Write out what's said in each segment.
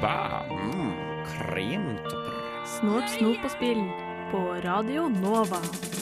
Ba. Kremtopper. Snort, snop og spill på Radio Nova.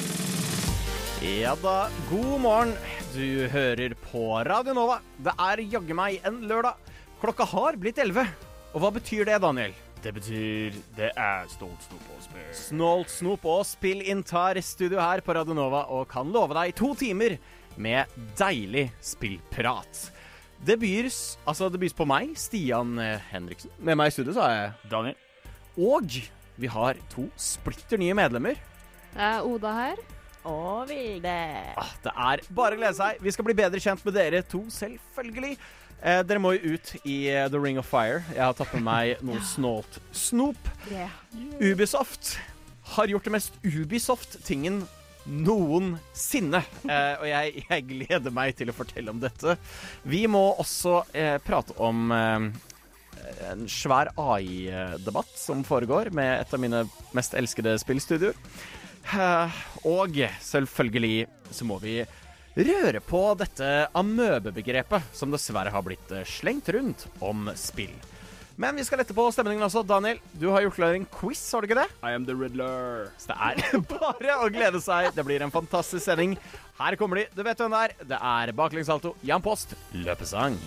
Ja da, god morgen. Du hører på Radio Nova. Det jagge meg en lørdag. Klokka har blitt 11. Og hva betyr det, Daniel? Det betyr det Snålt snop og spill. Snålt snop og spill inntar studio her på Radio Nova og kan love deg 2 timer med deilig spillprat. Det bys på meg, Stian Henriksen. Med meg i studio så jeg Daniel. Og vi har 2 splitter nye medlemmer. Oda her. Og Vilde. Det bare å glede seg. Vi skal bli bedre kjent med dere 2, selvfølgelig. Dere må jo ut i The Ring of Fire. Jeg har tatt med meg noe snålt snop. Yeah. Ubisoft har gjort det mest Ubisoft-tingen noensinne. Og jeg gleder meg til å fortelle om dette. Vi må også prate om en svær AI-debatt som foregår med et av mine mest elskede spillstudioer. Og selvfølgelig så må vi røre på dette amøbebegrepet som dessverre har blitt slengt rundt om spill. Men vi skal lette på stemningen også. Daniel, du har gjort klar en quiz, har du ikke det? I am the Riddler. Så det bare å glede seg. Det blir en fantastisk sending. Her kommer de. Du vet hvem det er. Det baklengssalto, Jan Post, løpesang.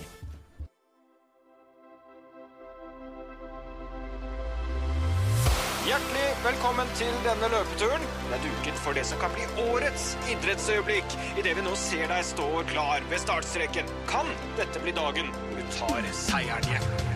Hjertelig velkommen til denne løpeturen. Det duket for det som kan bli årets idrettsøyeblikk. I det vi nå ser deg stå klar ved startstreken. Kan dette bli dagen hvor du tar seieren hjem?